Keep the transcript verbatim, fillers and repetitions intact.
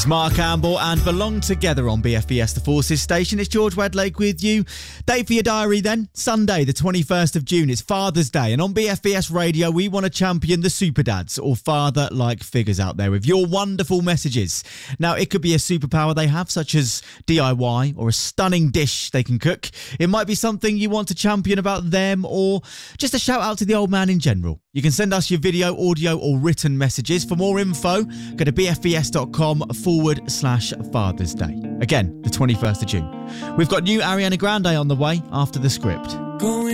Mark Campbell and Belong Together on B F B S The Forces station. It's George Wedlake with you. Date for your diary then, Sunday the twenty-first of June. It's Father's Day, and on B F B S Radio we want to champion the super dads or father-like figures out there with your wonderful messages. Now it could be a superpower they have, such as D I Y, or a stunning dish they can cook. It might be something you want to champion about them, or just a shout out to the old man in general. You can send us your video, audio or written messages. For more info, go to bfbs.com forward slash Father's Day. Again, the twenty-first of June. We've got new Ariana Grande on the way after the script.